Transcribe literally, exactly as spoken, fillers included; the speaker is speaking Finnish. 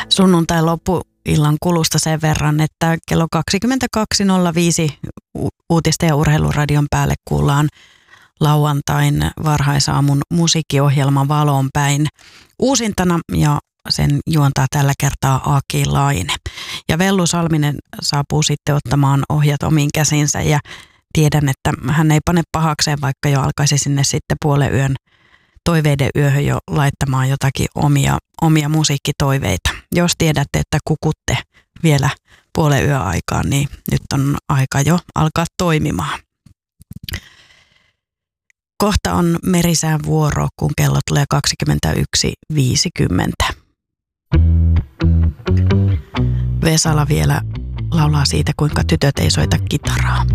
sunnuntai loppuillan kulusta sen verran, että kello kaksikymmentäkaksi nolla viisi uutisten ja urheiluradion päälle kuullaan lauantain varhaisaamun musiikkiohjelma Valon päin uusintana, ja sen juontaa tällä kertaa Aki Laine. Ja Vellu Salminen saapuu sitten ottamaan ohjat omiin käsinsä, ja tiedän, että hän ei pane pahakseen, vaikka jo alkaisi sinne sitten puolen yön toiveiden yöhön jo laittamaan jotakin omia, omia musiikkitoiveita. Jos tiedätte, että kukutte vielä puolen yön aikaan, niin nyt on aika jo alkaa toimimaan. Kohta on Merisään vuoro, kun kello tulee kaksikymmentäyksi viisikymmentä. Vesala vielä laulaa siitä, kuinka tytöt ei soita kitaraa.